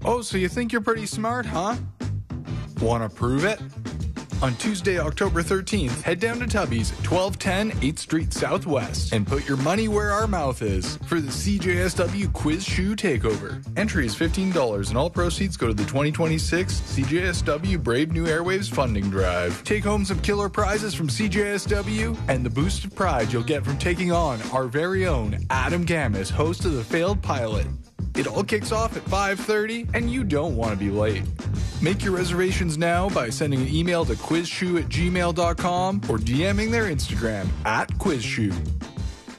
Oh, so you think you're pretty smart, huh? Wanna prove it? On Tuesday, October 13th, head down to Tubby's, 1210 8th Street Southwest, and put your money where our mouth is for the CJSW Quiz Shoe Takeover. Entry is $15, and all proceeds go to the 2026 CJSW Brave New Airwaves funding drive. Take home some killer prizes from CJSW and the boost of pride you'll get from taking on our very own Adam Gammis, host of The Failed Pilot. It all kicks off at 5:30, and you don't want to be late. Make your reservations now by sending an email to quizshoe@gmail.com or DMing their Instagram @quizshoe.